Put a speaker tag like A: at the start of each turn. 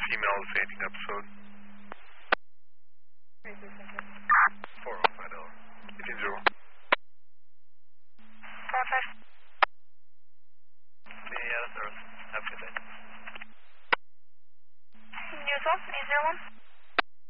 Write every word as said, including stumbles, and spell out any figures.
A: female fainting episode. four oh five L. eighteen zero.
B: four five.
A: Yeah, that's ours. Have a good day.
B: News one, eight zero one.